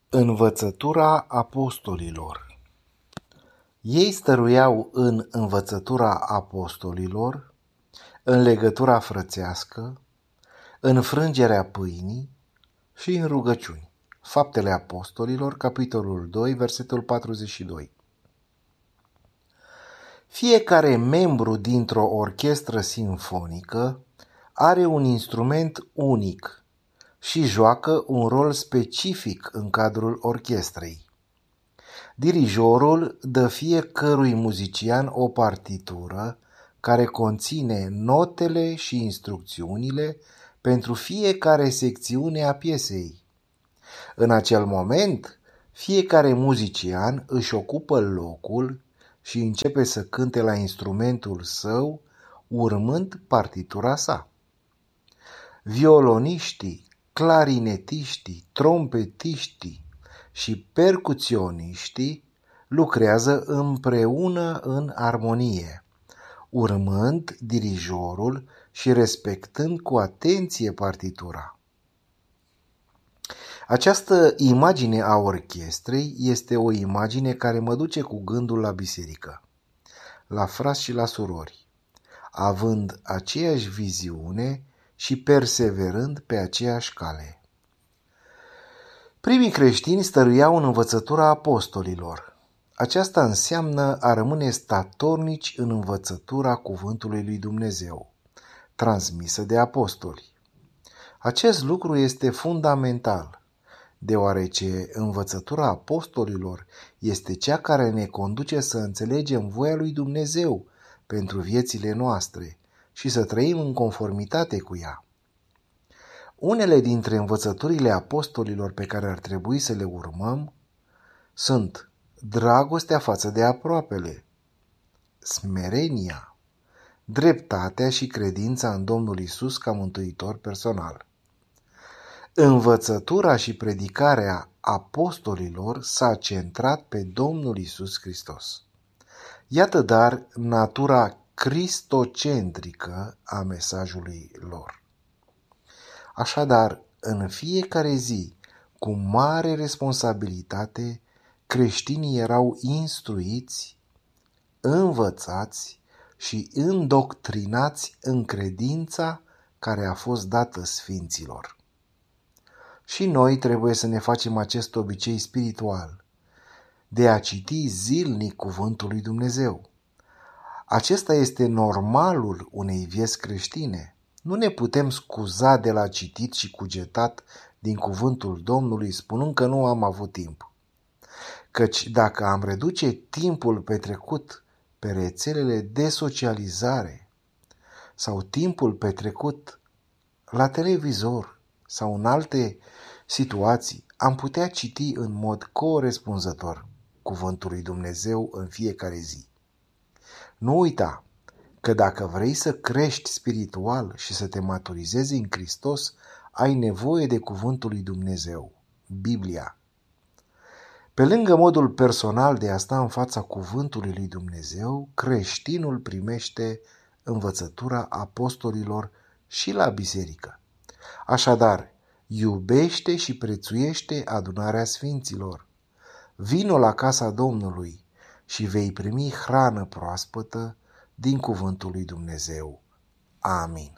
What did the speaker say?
Învățătura apostolilor. Ei stăruiau în învățătura apostolilor, în legătura frățească, în frângerea pâinii și în rugăciuni. Faptele Apostolilor, capitolul 2, versetul 42. Fiecare membru dintr-o orchestră simfonică are un instrument unic și joacă un rol specific în cadrul orchestrei. Dirijorul dă fiecărui muzician o partitură care conține notele și instrucțiunile pentru fiecare secțiune a piesei. În acel moment, fiecare muzician își ocupă locul și începe să cânte la instrumentul său, urmând partitura sa. Violoniștii, clarinetiștii, trompetiștii și percuționiștii lucrează împreună în armonie, urmând dirijorul și respectând cu atenție partitura. Această imagine a orchestrei este o imagine care mă duce cu gândul la biserică, la frați și la surori, având aceeași viziune și perseverând pe aceeași cale. Primii creștini stăruiau în învățătura apostolilor. Aceasta înseamnă a rămâne statornici în învățătura cuvântului lui Dumnezeu, transmisă de apostoli. Acest lucru este fundamental, deoarece învățătura apostolilor este cea care ne conduce să înțelegem voia lui Dumnezeu pentru viețile noastre și să trăim în conformitate cu ea. Unele dintre învățăturile apostolilor pe care ar trebui să le urmăm sunt dragostea față de aproapele, smerenia, dreptatea și credința în Domnul Isus ca mântuitor personal. Învățătura și predicarea apostolilor s-a centrat pe Domnul Isus Hristos. Iată dar natura cristocentrică a mesajului lor. Așadar, în fiecare zi, cu mare responsabilitate, creștinii erau instruiți, învățați și îndoctrinați în credința care a fost dată sfinților. Și noi trebuie să ne facem acest obicei spiritual, de a citi zilnic cuvântul lui Dumnezeu. Acesta este normalul unei vieți creștine. Nu ne putem scuza de la citit și cugetat din cuvântul Domnului spunând că nu am avut timp. Căci dacă am reduce timpul petrecut pe rețelele de socializare sau timpul petrecut la televizor sau în alte situații, am putea citi în mod corespunzător cuvântul lui Dumnezeu în fiecare zi. Nu uita că dacă vrei să crești spiritual și să te maturizezi în Hristos, ai nevoie de cuvântul lui Dumnezeu, Biblia. Pe lângă modul personal de a sta în fața cuvântului lui Dumnezeu, creștinul primește învățătura apostolilor și la biserică. Așadar, iubește și prețuiește adunarea sfinților. Vino la casa Domnului și vei primi hrană proaspătă din cuvântul lui Dumnezeu. Amin.